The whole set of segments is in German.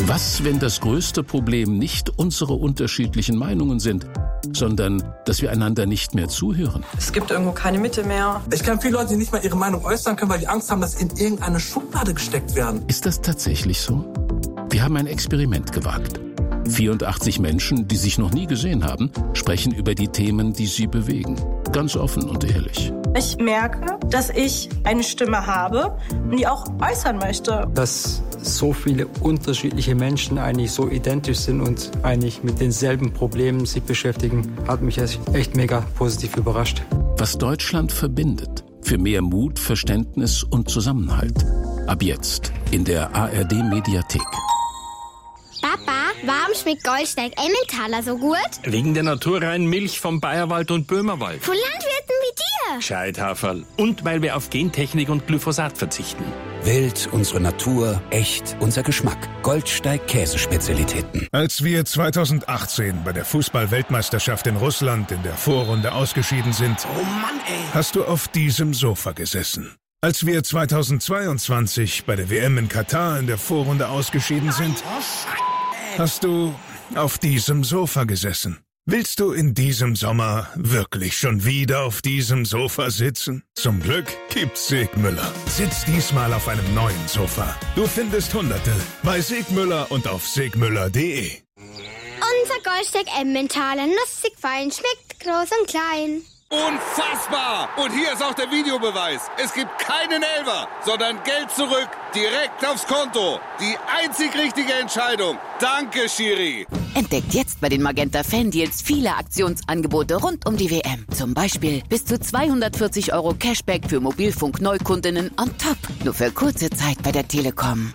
Was, wenn das größte Problem nicht unsere unterschiedlichen Meinungen sind, sondern dass wir einander nicht mehr zuhören? Es gibt irgendwo keine Mitte mehr. Ich kenne viele Leute, die nicht mal ihre Meinung äußern können, weil die Angst haben, dass sie in irgendeine Schublade gesteckt werden. Ist das tatsächlich so? Wir haben ein Experiment gewagt. 84 Menschen, die sich noch nie gesehen haben, sprechen über die Themen, die sie bewegen. Ganz offen und ehrlich. Ich merke, dass ich eine Stimme habe und die auch äußern möchte. Dass so viele unterschiedliche Menschen eigentlich so identisch sind und eigentlich mit denselben Problemen sich beschäftigen, hat mich echt mega positiv überrascht. Was Deutschland verbindet. Für mehr Mut, Verständnis und Zusammenhalt. Ab jetzt in der ARD-Mediathek. Papa, warum schmeckt Goldsteig Emmentaler so gut? Wegen der naturreinen Milch vom Bayerwald und Böhmerwald. Von Landwirten wie dir. Gescheithaferl. Und weil wir auf Gentechnik und Glyphosat verzichten. Wild, unsere Natur, echt, unser Geschmack. Goldsteig Käsespezialitäten. Als wir 2018 bei der Fußball-Weltmeisterschaft in Russland in der Vorrunde ausgeschieden sind, Oh Mann, ey. hast du auf diesem Sofa gesessen. Als wir 2022 bei der WM in Katar in der Vorrunde ausgeschieden sind, hast du auf diesem Sofa gesessen. Willst du in diesem Sommer wirklich schon wieder auf diesem Sofa sitzen? Zum Glück gibt's Segmüller. Sitz diesmal auf einem neuen Sofa. Du findest Hunderte bei Segmüller und auf segmüller.de. Unser Goldsteig Emmentaler, nussig fein, schmeckt groß und klein. Unfassbar! Und hier ist auch der Videobeweis. Es gibt keinen Elfer, sondern Geld zurück, direkt aufs Konto. Die einzig richtige Entscheidung. Danke, Schiri. Entdeckt jetzt bei den Magenta Fan-Deals viele Aktionsangebote rund um die WM. Zum Beispiel bis zu 240 € Cashback für Mobilfunk-Neukundinnen on top. Nur für kurze Zeit bei der Telekom.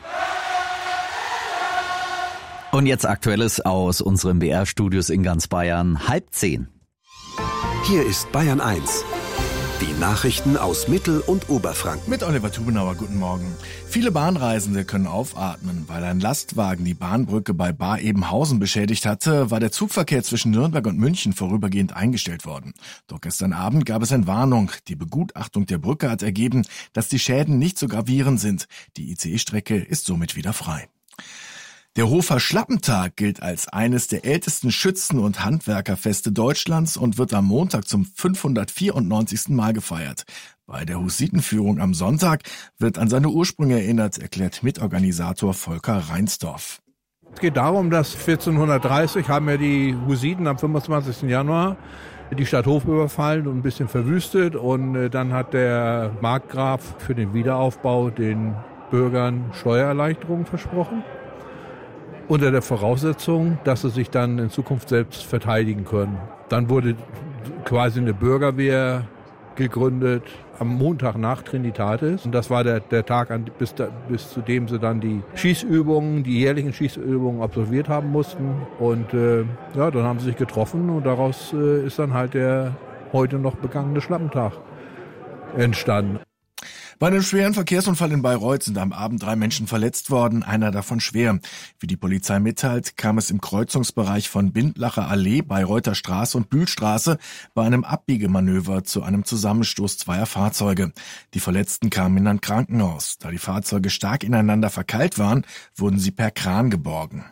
Und jetzt Aktuelles aus unseren BR-Studios in ganz Bayern. 9:30. Hier ist Bayern 1. Die Nachrichten aus Mittel- und Oberfranken. Mit Oliver Tubenauer, guten Morgen. Viele Bahnreisende können aufatmen. Weil ein Lastwagen die Bahnbrücke bei Bar-Ebenhausen beschädigt hatte, war der Zugverkehr zwischen Nürnberg und München vorübergehend eingestellt worden. Doch gestern Abend gab es eine Warnung. Die Begutachtung der Brücke hat ergeben, dass die Schäden nicht so gravierend sind. Die ICE-Strecke ist somit wieder frei. Der Hofer Schlappentag gilt als eines der ältesten Schützen- und Handwerkerfeste Deutschlands und wird am Montag zum 594. Mal gefeiert. Bei der Hussitenführung am Sonntag wird an seine Ursprünge erinnert, erklärt Mitorganisator Volker Reinsdorf. Es geht darum, dass 1430 haben ja die Hussiten am 25. Januar die Stadt Hof überfallen und ein bisschen verwüstet. Und dann hat der Markgraf für den Wiederaufbau den Bürgern Steuererleichterungen versprochen. Unter der Voraussetzung, dass sie sich dann in Zukunft selbst verteidigen können. Dann wurde quasi eine Bürgerwehr gegründet am Montag nach Trinitatis. Und das war der Tag, bis zu dem sie dann die Schießübungen, die jährlichen Schießübungen absolviert haben mussten. Und dann haben sie sich getroffen und daraus ist dann halt der heute noch begangene Schlappentag entstanden. Bei einem schweren Verkehrsunfall in Bayreuth sind am Abend 3 Menschen verletzt worden, einer davon schwer. Wie die Polizei mitteilt, kam es im Kreuzungsbereich von Bindlacher Allee, Bayreuther Straße und Bühlstraße bei einem Abbiegemanöver zu einem Zusammenstoß zweier Fahrzeuge. Die Verletzten kamen in ein Krankenhaus. Da die Fahrzeuge stark ineinander verkeilt waren, wurden sie per Kran geborgen.